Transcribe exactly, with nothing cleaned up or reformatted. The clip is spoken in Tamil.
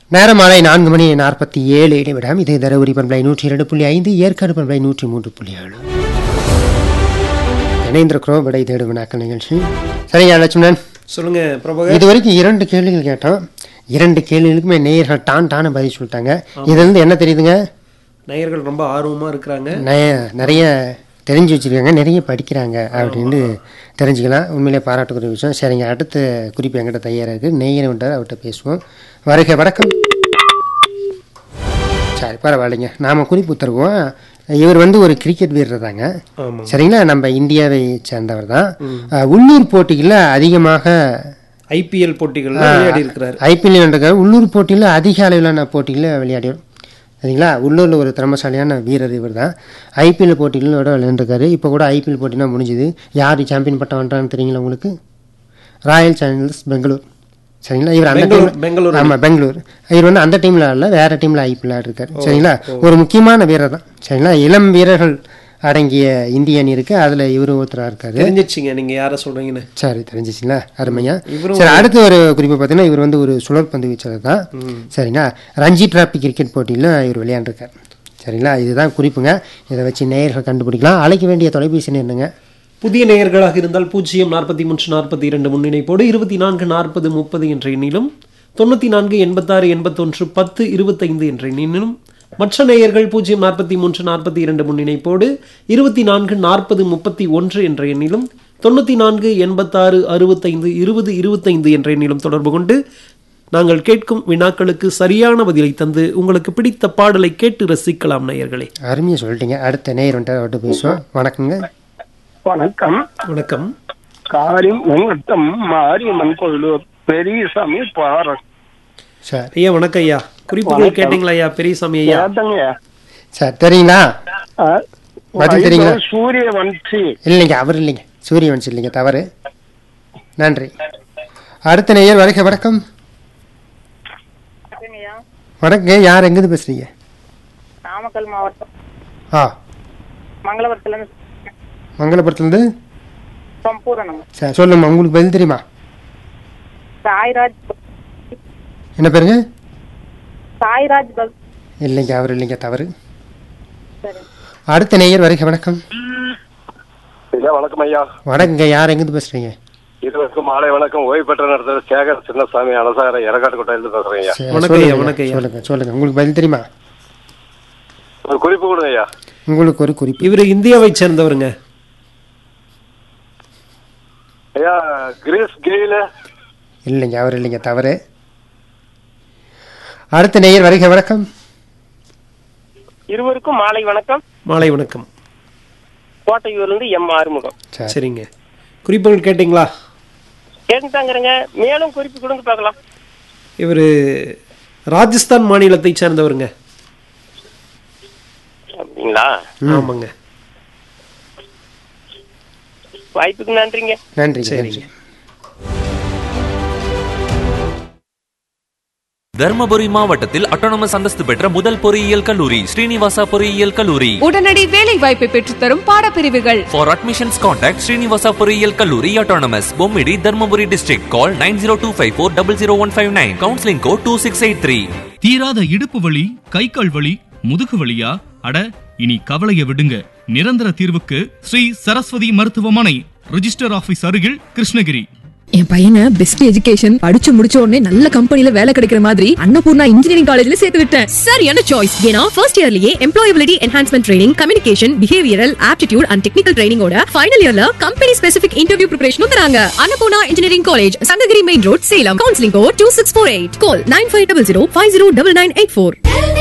நேரம் மாலை நான்கு மணி நாற்பத்தி ஏழு நிமிடம். இது தருமபுரி பண்பலை நூற்றி இரண்டு புள்ளி ஐந்து, ஏற்காடு பண்பலை நூற்றி மூன்று புள்ளி ஏழு. இணைந்திருக்கிறோம் விடை தேடும் வினாக்கள் நிகழ்ச்சி. சரிங்க லட்சுமணன், சொல்லுங்க பிரபாகர். இது வரைக்கும் இரண்டு கேள்விகள் கேட்டோம். இரண்டு கேள்விகளுக்குமே நேயர்கள் டான் டான பதில் சொல்லிட்டாங்க. இதுல இருந்து என்ன தெரியுதுங்க? நேயர்கள் ரொம்ப ஆர்வமா இருக்கிறாங்க, நிறைய தெரிஞ்சு வச்சிருக்காங்க, நிறைய படிக்கிறாங்க அப்படின்னு தெரிஞ்சுக்கலாம். உண்மையிலே பாராட்டுக்குரிய விஷயம். சரிங்க, அடுத்த குறிப்பு என்கிட்ட தயாராக இருக்குது. நேயர் விட்டார், அவர்கிட்ட பேசுவோம். வருக, வணக்கம். சரி, பரவாயில்லைங்க, நாம் குறிப்பு தருவோம். இவர் வந்து ஒரு கிரிக்கெட் வீரர் தாங்க. சரிங்களா, நம்ம இந்தியாவை சேர்ந்தவர் தான். உள்ளூர் போட்டிகளில் அதிகமாக ஐபிஎல் போட்டிகள் விளையாடி இருக்கிறார். ஐபிஎல் உள்ளூர் போட்டியில் அதிக அளவிலான போட்டிகளில் விளையாடி சரிங்களா. உள்ளூரில் ஒரு திறமசாலியான வீரர் இவர் தான். ஐபிஎல் போட்டிகளோட விளையாண்டுருக்காரு. இப்போ கூட ஐபிஎல் போட்டினா முடிஞ்சுது. யார் சாம்பியன் பட்டம் வந்துட்டான்னு தெரியுங்களா உங்களுக்கு? Royal Challengers Bangalore. சரிங்களா, இவர் அந்த டீம் பெங்களூர். ஆமாம், பெங்களூர். இவர் வந்து அந்த டீமில் ஆடல, வேற டீமில் ஐபிஎல் ஆடிருக்காரு. சரிங்களா, ஒரு முக்கியமான வீரர் தான். சரிங்களா, இளம் வீரர்கள் அடங்கிய இந்திய அணி இருக்கு, அதுல இவரு ஒருத்தரா இருக்காரு. தெரிஞ்சிச்சிங்க நீங்க யார சொல்றீங்கன்னு? சரி, தெரிஞ்சிச்சுங்களா, அருமையா. சரி, அடுத்த ஒரு குறிப்பு பார்த்தீங்கன்னா, இவர் வந்து ஒரு சுழற்பந்து வீச்சாளர் தான். சரிங்களா, ரஞ்சி டிராபி கிரிக்கெட் போட்டியில் இவர் விளையாண்டுருக்கார். சரிங்களா, இதுதான் குறிப்புங்க. இதை வச்சு நேயர்கள் கண்டுபிடிக்கலாம். அழைக்க வேண்டிய தொலைபேசி என்னங்க? புதிய நேயர்களாக இருந்தால் பூஜ்ஜியம் நாற்பத்தி மூன்று நாற்பத்தி இரண்டு முன்னிணைப்போடு இருபத்தி நான்கு நாற்பது முப்பது என்ற எண்ணிலும், தொண்ணூத்தி நான்கு எண்பத்தாறு எண்பத்தொன்று பத்து இருபத்தைந்து என்ற எண்ணிலும், மற்ற நேயர்கள் பூஜ்ஜியம் நாற்பத்தி மூன்று நாற்பத்தி இரண்டு முன்னிணைப்போடு இருபத்தி நான்கு நாற்பது முப்பத்தி ஒன்று என்ற எண்ணிலும், தொண்ணூற்றி நான்கு எண்பத்தாறு அறுபத்தைந்து இருபது இருபத்தைந்து என்ற எண்ணிலும் தொடர்பு கொண்டு நாங்கள் கேட்கும் வினாக்களுக்கு சரியான பதிலை தந்து உங்களுக்கு பிடித்த பாடலை கேட்டு ரசிக்கலாம். நேயர்களே, அருமையாக சொல்லிட்டீங்க. அடுத்த நேயர் வந்துட்டு பேசுவோம். வணக்கங்க. வணக்கம். வணக்கம். காரியம் வெங்கட்டம் மாரியம்மன் கோயிலூர் பெரியசாமி பாரத். சார் ஐயா வணக்கம் ஐயா. குறிப்புகள் கேட்டீங்களா ஐயா? பெரியசாமி ஐயா சார் தெரியுங்களா? பதில் தெரியுங்களா? சூரியவன்சி இல்லைங்க, அவர் இல்லைங்க, சூரியவன்சி இல்லைங்க, தவறு. நன்றி. அடுத்த நேயர் வருக, வணக்கம். வணக்கங்க, யார் எங்கிருந்து பேசுறீங்க? நாமக்கல் மாவட்டம். ஆ, மங்களபுரத்துல மங்களபுரத்துலேருந்து சம்பூரணம். சார் சொல்லுங்க, உங்களுக்கு பதில் தெரியுமா? சாய்ராஜ். என்ன பேருங்க? சாய்ராஜ். இல்லைங்க, அவர் இல்லைங்க, தவறு. அடுத்த நேயர் வருக, வணக்கம். வணக்கம் ஐயா. வணக்கங்க, யார் எங்கிருந்து பேசுறீங்க? இருவருக்கும் மாலை வணக்கம். ஓய்வு பெற்ற நடத்துற சேகர் சின்னசாமி அலசார எரகாட்டு கோட்டையிலிருந்து பேசுறேன் ஐயா. சொல்லுங்க சொல்லுங்க, உங்களுக்கு பதில் தெரியுமா? ஒரு குறிப்பு கொடுங்க ஐயா. உங்களுக்கு ஒரு குறிப்பு. இவரு இந்தியாவை சேர்ந்தவருங்க ஐயா. கிரீஸ் கெயில். இல்லைங்க, அவர் இல்லைங்க, தவறு. அடுத்த நேயர் வருக, வணக்கம். இருவருக்கும் மாலை வணக்கம். மாலை வணக்கம். கோட்டையூர்லேருந்து எம் ஆறுமுகம். சரிங்க, குறிப்புகள் கேட்டீங்களா? கேட்டுட்டாங்கிறங்க, மேலும் குறிப்பு கொடுங்க பார்க்கலாம். இவர் ராஜஸ்தான் மாநிலத்தை சேர்ந்தவருங்க. அப்படிங்களா? ஆமாங்க. வாய்ப்புக்கு நன்றிங்க. நன்றி. சரிங்க. தர்மபுரி மாவட்டத்தில் அட்டானமஸ் அந்தஸ்து பெற்ற முதல் பொறியியல் கல்லூரி ஸ்ரீனிவாசா பொறியியல் கல்லூரி. உடனடி வேலை வாய்ப்பை பெற்றுத்தரும் பாடப்பிரிவுகள். For admissions contact ஸ்ரீனிவாசா பொறியியல் கல்லூரி autonomous, Bommidi, Dharmapuri district. Call nine zero two five four zero zero one five nine. Counseling code two six eight three. தீராத இடுப்பு வலி, கை கால் வலி, முதுகு வலியா? அட, இனி கவலைய விடுங்க. நிரந்தர தீர்வுக்கு ஸ்ரீ சரஸ்வதி மருத்துவமனை, ரிஜிஸ்டர் ஆபீஸ் அருகில், கிருஷ்ணகிரி. என் பையனை பெஸ்ட் எஜுகேஷன் படிச்சு முடிச்ச உடனே நல்ல கம்பெனில வேலை கிடைக்கிற மாதிரி அன்னபூர்ணா இன்ஜினியரிங் காலேஜ்ல சேர்த்து விட்டேன். சரியான சாய்ஸ். ஏன்னா first இயர்லயே employability enhancement training, communication, behavioural aptitude and technical ட்ரைனிங்கோட final இயர்ல கம்பெனி ஸ்பெசிபிக் இன்டர்வியூ ப்ரிப்பரேஷனும் தராங்க. Annapurna engineering college, Sankagiri main road, Salem. Counselling code two six four eight. கால் nine five zero zero five zero nine nine eight four.